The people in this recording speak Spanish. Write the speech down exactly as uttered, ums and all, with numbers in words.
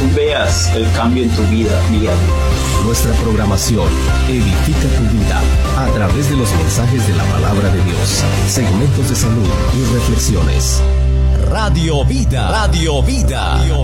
tú veas el cambio en tu vida día a día. Nuestra programación edifica tu vida a través de los mensajes de la palabra de Dios, segmentos de salud y reflexiones. Radio Vida, Radio Vida. Radio